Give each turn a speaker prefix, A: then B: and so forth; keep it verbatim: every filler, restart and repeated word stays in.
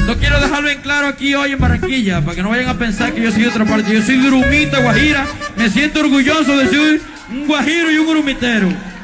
A: No quiero dejarlo en claro aquí hoy en Barranquilla, para que no vayan a pensar que yo soy de otra parte. Yo soy grumita, guajira. Me siento orgulloso de ser un guajiro y un grumitero.